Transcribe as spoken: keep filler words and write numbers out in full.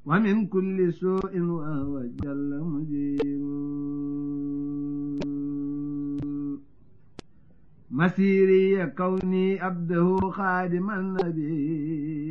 ومن كل سوء وهو جل مجيب مسيري كوني عبده خادم النبي